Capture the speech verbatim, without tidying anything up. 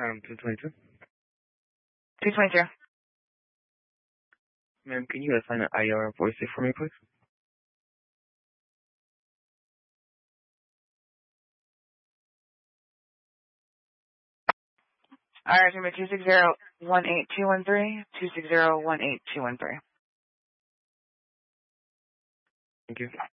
Um, two twenty-two. two twenty-two. Ma'am, can you assign an I R voice it for me, please? All right, number two six zero one eight two one three, two six zero one eight two one three. Thank you.